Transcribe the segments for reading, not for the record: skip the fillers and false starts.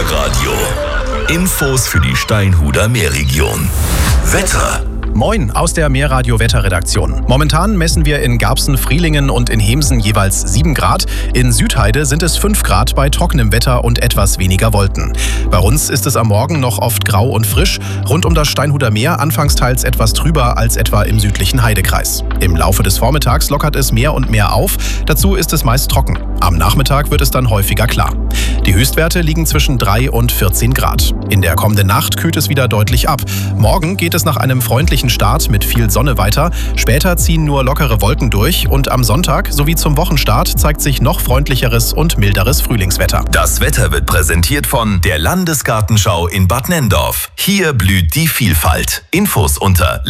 Meerradio. Infos für die Steinhuder Meerregion. Wetter. Moin aus der Meerradio-Wetterredaktion. Momentan messen wir in Garbsen, Frielingen und in Hemsen jeweils 7 Grad. In Südheide sind es 5 Grad bei trockenem Wetter und etwas weniger Wolken. Bei uns ist es am Morgen noch oft grau und frisch. Rund um das Steinhuder Meer anfangs teils etwas trüber als etwa im südlichen Heidekreis. Im Laufe des Vormittags lockert es mehr und mehr auf. Dazu ist es meist trocken. Am Nachmittag wird es dann häufiger klar. Die Höchstwerte liegen zwischen 3 und 14 Grad. In der kommenden Nacht kühlt es wieder deutlich ab. Morgen geht es nach einem freundlichen Start mit viel Sonne weiter. Später ziehen nur lockere Wolken durch und am Sonntag sowie zum Wochenstart zeigt sich noch freundlicheres und milderes Frühlingswetter. Das Wetter wird präsentiert von der Landesgartenschau in Bad Nenndorf. Hier blüht die Vielfalt. Infos unter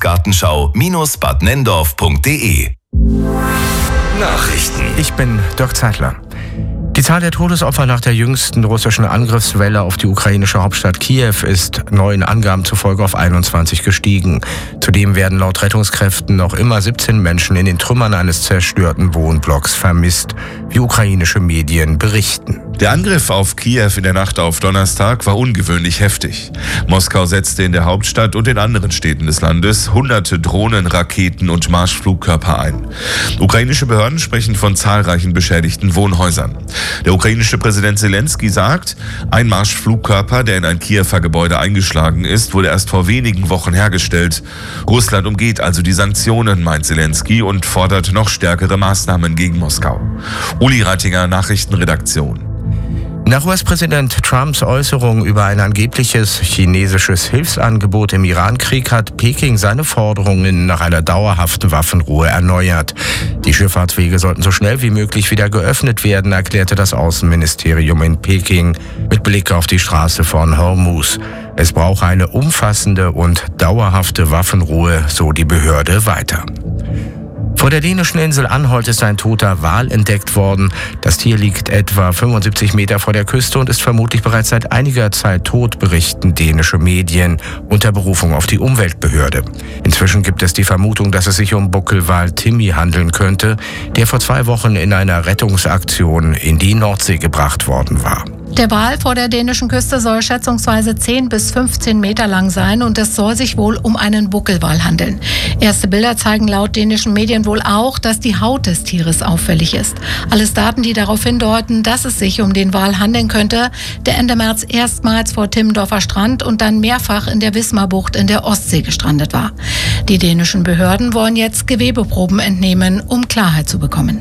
landesgartenschau-badnenndorf.de. Nachrichten. Ich bin Dirk Zeitler. Die Zahl der Todesopfer nach der jüngsten russischen Angriffswelle auf die ukrainische Hauptstadt Kiew ist neuen Angaben zufolge auf 21 gestiegen. Zudem werden laut Rettungskräften noch immer 17 Menschen in den Trümmern eines zerstörten Wohnblocks vermisst, wie ukrainische Medien berichten. Der Angriff auf Kiew in der Nacht auf Donnerstag war ungewöhnlich heftig. Moskau setzte in der Hauptstadt und in anderen Städten des Landes hunderte Drohnen, Raketen und Marschflugkörper ein. Ukrainische Behörden sprechen von zahlreichen beschädigten Wohnhäusern. Der ukrainische Präsident Zelensky sagt, ein Marschflugkörper, der in ein Kiewer Gebäude eingeschlagen ist, wurde erst vor wenigen Wochen hergestellt. Russland umgeht also die Sanktionen, meint Zelensky, und fordert noch stärkere Maßnahmen gegen Moskau. Uli Reitinger, Nachrichtenredaktion. Nach US-Präsident Trumps Äußerung über ein angebliches chinesisches Hilfsangebot im Iran-Krieg hat Peking seine Forderungen nach einer dauerhaften Waffenruhe erneuert. Die Schifffahrtswege sollten so schnell wie möglich wieder geöffnet werden, erklärte das Außenministerium in Peking mit Blick auf die Straße von Hormuz. Es brauche eine umfassende und dauerhafte Waffenruhe, so die Behörde weiter. Vor der dänischen Insel Anholt ist ein toter Wal entdeckt worden. Das Tier liegt etwa 75 Meter vor der Küste und ist vermutlich bereits seit einiger Zeit tot, berichten dänische Medien unter Berufung auf die Umweltbehörde. Inzwischen gibt es die Vermutung, dass es sich um Buckelwal Timmy handeln könnte, der vor 2 Wochen in einer Rettungsaktion in die Nordsee gebracht worden war. Der Wal vor der dänischen Küste soll schätzungsweise 10 bis 15 Meter lang sein und es soll sich wohl um einen Buckelwal handeln. Erste Bilder zeigen laut dänischen Medien wohl auch, dass die Haut des Tieres auffällig ist. Alles Daten, die darauf hindeuten, dass es sich um den Wal handeln könnte, der Ende März erstmals vor Timmendorfer Strand und dann mehrfach in der Wismarbucht in der Ostsee gestrandet war. Die dänischen Behörden wollen jetzt Gewebeproben entnehmen, um Klarheit zu bekommen.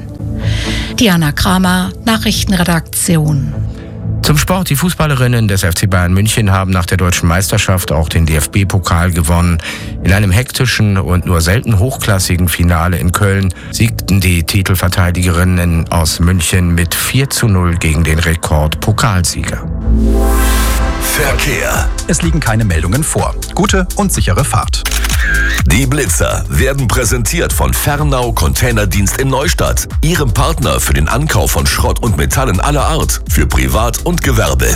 Diana Kramer, Nachrichtenredaktion. Zum Sport. Die Fußballerinnen des FC Bayern München haben nach der deutschen Meisterschaft auch den DFB-Pokal gewonnen. In einem hektischen und nur selten hochklassigen Finale in Köln siegten die Titelverteidigerinnen aus München mit 4:0 gegen den Rekordpokalsieger. Verkehr. Es liegen keine Meldungen vor. Gute und sichere Fahrt. Die Blitzer werden präsentiert von Fernau Containerdienst in Neustadt, Ihrem Partner für den Ankauf von Schrott und Metallen aller Art, für Privat und Gewerbe.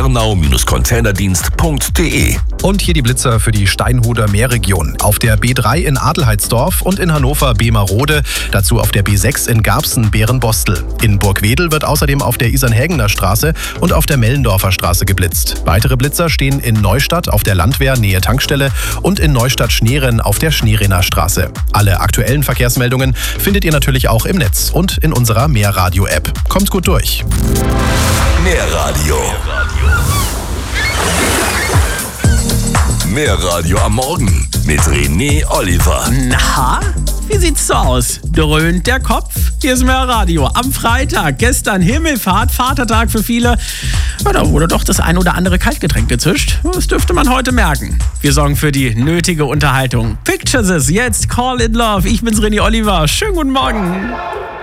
Fernau-Containerdienst.de. Und hier die Blitzer für die Steinhuder Meerregion. Auf der B3 in Adelheidsdorf und in Hannover Bemerode, dazu auf der B6 in Garbsen Berenbostel. In Burgwedel wird außerdem auf der Isernhägener Straße und auf der Mellendorfer Straße geblitzt. Weitere Blitzer stehen in Neustadt auf der Landwehr Nähe Tankstelle und in Neustadt-Schneeren auf der Schneerener Straße. Alle aktuellen Verkehrsmeldungen findet ihr natürlich auch im Netz und in unserer Meerradio-App. Kommt gut durch. Meerradio. Meerradio am Morgen mit René Oliver. Na, wie sieht's so aus? Dröhnt der Kopf? Hier ist Meerradio am Freitag. Gestern Himmelfahrt, Vatertag für viele. Ja, da wurde doch das ein oder andere Kaltgetränk gezischt. Das dürfte man heute merken. Wir sorgen für die nötige Unterhaltung. Pictures is jetzt Call It Love. Ich bin's René Oliver. Schönen guten Morgen.